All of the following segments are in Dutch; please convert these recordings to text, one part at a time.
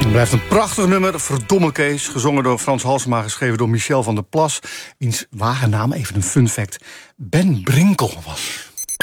Het blijft een prachtig nummer, Verdomme Kees. Gezongen door Frans Halsema, geschreven door Michel van der Plas. Wiens ware naam, even een fun fact, Ben Brinkel was.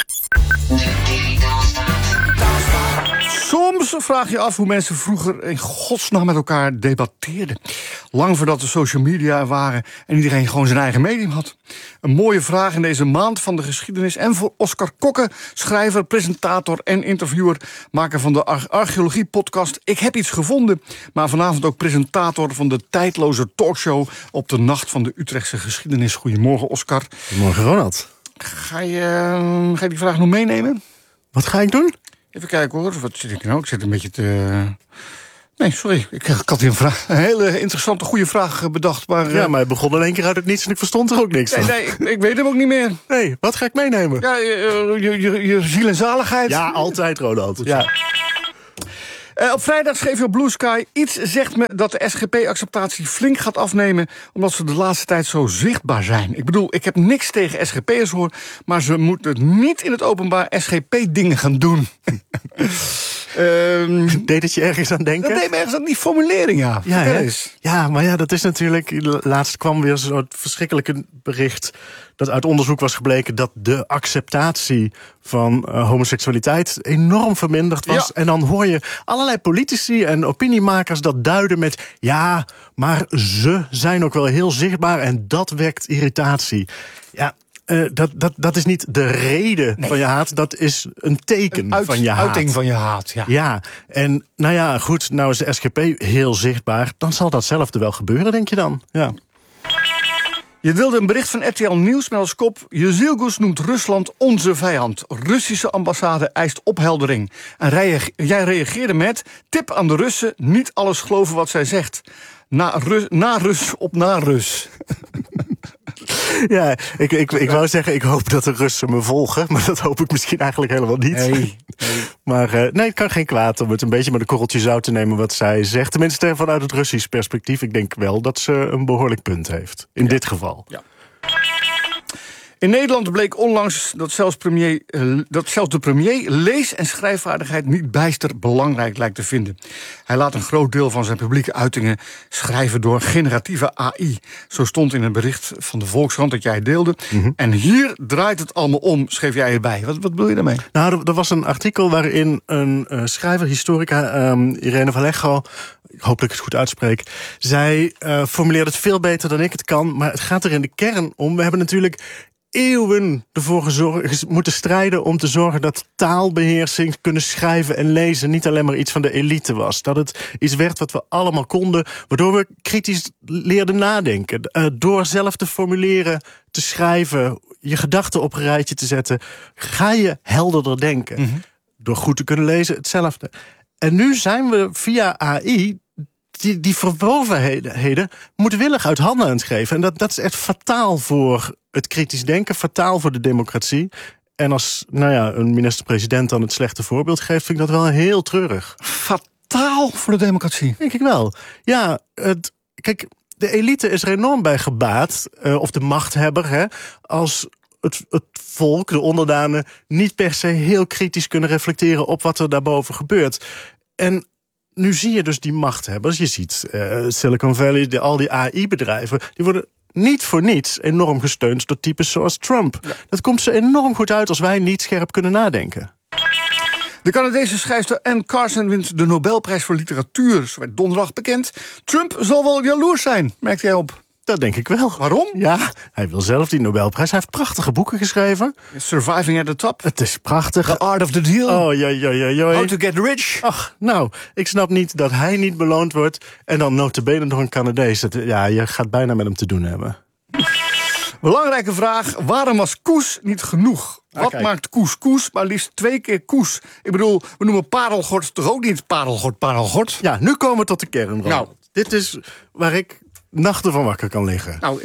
Soms vraag je af hoe mensen vroeger in godsnaam met elkaar debatteerden. Lang voordat er social media er waren en iedereen gewoon zijn eigen medium had. Een mooie vraag in deze maand van de geschiedenis. En voor Oscar Kokke, schrijver, presentator en interviewer, maker van de archeologie-podcast Ik heb iets gevonden. Maar vanavond ook presentator van de tijdloze talkshow op de Nacht van de Utrechtse Geschiedenis. Goedemorgen, Oscar. Goedemorgen, Ronald. Ga je die vraag nog meenemen? Wat ga ik doen? Even kijken hoor, wat zit ik nou? Ik zit een beetje te... Nee, sorry, ik had hier een hele interessante, goede vraag bedacht. Maar, ja, maar hij begon in één keer uit het niets en ik verstond er ook niks van. Nee, ik weet hem ook niet meer. Nee, wat ga ik meenemen? Ja, je ziel en zaligheid. Ja, altijd, Ronald. Ja. Op vrijdag schreef je op Blue Sky: iets zegt me dat de SGP-acceptatie flink gaat afnemen, omdat ze de laatste tijd zo zichtbaar zijn. Ik bedoel, ik heb niks tegen SGP'ers hoor, maar ze moeten niet in het openbaar SGP-dingen gaan doen. Deed het je ergens aan denken? Dat deed me ergens aan die formulering, ja. Ja, maar ja, dat is natuurlijk... Laatst kwam weer zo'n verschrikkelijke bericht dat uit onderzoek was gebleken dat de acceptatie van homoseksualiteit enorm verminderd was. Ja. En dan hoor je allerlei politici en opiniemakers dat duiden met... ja, maar ze zijn ook wel heel zichtbaar en dat wekt irritatie. Ja, dat is niet de reden van je haat, dat is een teken van je haat. Uiting van je haat, ja. Ja, en nou ja, goed, nou is de SGP heel zichtbaar. Dan zal datzelfde wel gebeuren, denk je dan? Ja. Je wilde een bericht van RTL Nieuws met als kop: Yildiz noemt Rusland onze vijand. Russische ambassade eist opheldering. En jij reageerde met: tip aan de Russen, niet alles geloven wat zij zegt. Na Rus op na Rus. Ja, ik wou zeggen, ik hoop dat de Russen me volgen. Maar dat hoop ik misschien eigenlijk helemaal niet. Nee. Maar nee, het kan geen kwaad om het een beetje met een korreltje zout te nemen wat zij zegt. Tenminste, vanuit het Russisch perspectief. Ik denk wel dat ze een behoorlijk punt heeft. In dit geval. Ja. In Nederland bleek onlangs dat zelfs de premier lees- en schrijfvaardigheid niet bijster belangrijk lijkt te vinden. Hij laat een groot deel van zijn publieke uitingen schrijven door generatieve AI. Zo stond in een bericht van de Volkskrant dat jij deelde. Mm-hmm. En hier draait het allemaal om, schreef jij erbij. Wat bedoel je daarmee? Nou, er was een artikel waarin een schrijver, historica, Irene Vallejo, ik hoop dat ik het goed uitspreek, zij formuleert het veel beter dan ik het kan, maar het gaat er in de kern om. We hebben natuurlijk eeuwen ervoor moeten strijden om te zorgen dat taalbeheersing, kunnen schrijven en lezen niet alleen maar iets van de elite was. Dat het iets werd wat we allemaal konden, waardoor we kritisch leerden nadenken. Door zelf te formuleren, te schrijven, je gedachten op een rijtje te zetten, ga je helderder denken. Mm-hmm. Door goed te kunnen lezen, hetzelfde. En nu zijn we via AI die verwovenheden moedwillig uit handen aan het geven. En dat is echt fataal voor het kritisch denken, fataal voor de democratie. En als een minister-president dan het slechte voorbeeld geeft, vind ik dat wel heel treurig. Fataal voor de democratie? Denk ik wel. Ja, kijk, de elite is er enorm bij gebaat, of de machthebber, hè, als het volk, de onderdanen, niet per se heel kritisch kunnen reflecteren op wat er daarboven gebeurt. En nu zie je dus die machthebbers. Je ziet Silicon Valley, al die AI-bedrijven, die worden niet voor niets enorm gesteund door types zoals Trump. Ja. Dat komt ze enorm goed uit als wij niet scherp kunnen nadenken. De Canadese schrijfster Anne Carson wint de Nobelprijs voor literatuur. Zo werd donderdag bekend. Trump zal wel jaloers zijn, merkte jij op. Dat denk ik wel. Waarom? Ja, hij wil zelf die Nobelprijs. Hij heeft prachtige boeken geschreven. Surviving at the Top. Het is prachtig. The Art of the Deal. Oh, joi. How to Get Rich. Ach, nou, ik snap niet dat hij niet beloond wordt. En dan nota bene door een Canadees. Ja, je gaat bijna met hem te doen hebben. Belangrijke vraag. Waarom was koes niet genoeg? Wat maakt koes, maar liefst 2 keer koes? Ik bedoel, we noemen parelgort toch ook niet parelgort? Ja, nu komen we tot de kern. Nou, dit is waar ik nachten van wakker kan liggen. Nou,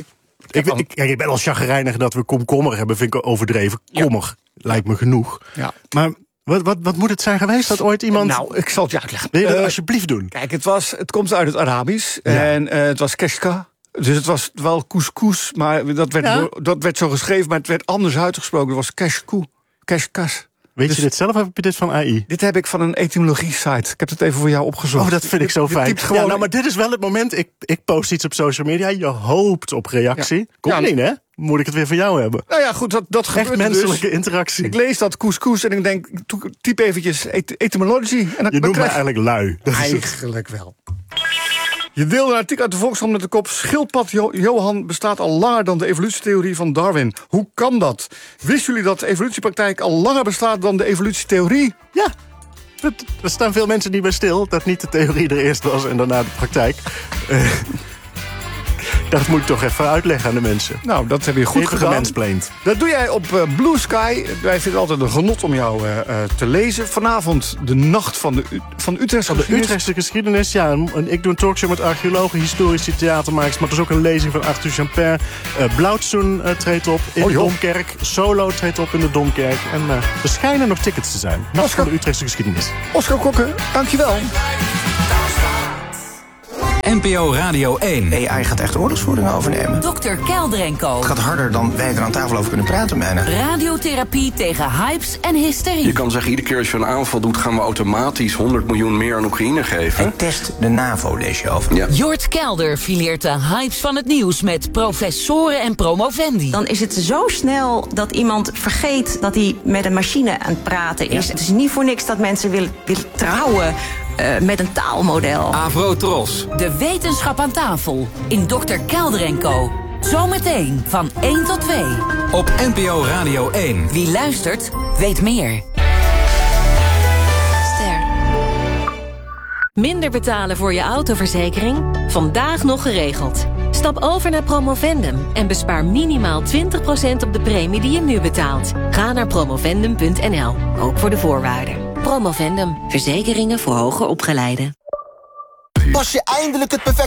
ik ben al chagrijnig dat we komkommer hebben, vind ik overdreven. Kommer lijkt me genoeg. Ja. Maar wat moet het zijn geweest dat ooit iemand... Nou, ik zal het je uitleggen. Wil je dat alsjeblieft doen? Kijk, het komt uit het Arabisch. Ja. En het was keshka. Dus het was wel couscous, maar dat werd zo geschreven, maar het werd anders uitgesproken. Het was keshkou, keshkas. Weet je dit zelf of heb je dit van AI? Dit heb ik van een etymologie-site. Ik heb het even voor jou opgezocht. Oh, dat vind ik zo fijn. Ja, nou, maar dit is wel het moment. Ik post iets op social media. Je hoopt op reactie. Komt niet, hè? Moet ik het weer van jou hebben? Nou ja, goed, dat gebeurt echt menselijke dus. interactie. Ik lees dat couscous en ik denk, typ eventjes etymologie. En je noemt mij eigenlijk lui. Eigenlijk wel. Je deelde een artikel uit de Volkskrant met de kop... Schildpad Johan bestaat al langer dan de evolutietheorie van Darwin. Hoe kan dat? Wisten jullie dat de evolutiepraktijk al langer bestaat dan de evolutietheorie? Ja, er staan veel mensen niet bij stil... dat niet de theorie er eerst was en daarna de praktijk. Dat moet ik toch even uitleggen aan de mensen. Nou, dat heb je goed even gedaan. Gemansplained. Dat doe jij op Blue Sky. Wij vinden het altijd een genot om jou te lezen. Vanavond de nacht van de Utrechtse geschiedenis. De Utrechtse geschiedenis, ja. En ik doe een talkshow met archeologen, historici, theatermakers... maar er is ook een lezing van Arthur Champer. Blauwtsoen treedt op in de Domkerk. Solo treedt op in de Domkerk. En er schijnen nog tickets te zijn. Nacht van de Utrechtse geschiedenis. Oscar Kokke, dankjewel. NPO Radio 1. AI gaat echt oorlogsvoering overnemen. Dr. Kelder en Co. Het gaat harder dan wij er aan tafel over kunnen praten bijna. Radiotherapie tegen hypes en hysterie. Je kan zeggen, iedere keer als je een aanval doet... gaan we automatisch 100 miljoen meer aan Oekraïne geven. En test de NAVO, lees je over. Ja. Jort Kelder fileert de hypes van het nieuws... met professoren en promovendi. Dan is het zo snel dat iemand vergeet... dat hij met een machine aan het praten is. Het is niet voor niks dat mensen willen trouwen... met een taalmodel. Avro Tros. De wetenschap aan tafel in Dr. Kelder en Co. Zometeen van 1 tot 2. Op NPO Radio 1. Wie luistert, weet meer. Ster. Minder betalen voor je autoverzekering? Vandaag nog geregeld. Stap over naar Promovendum en bespaar minimaal 20% op de premie die je nu betaalt. Ga naar promovendum.nl, ook voor de voorwaarden. Promovendum, verzekeringen voor hoger opgeleiden. Pas je eindelijk het perfecte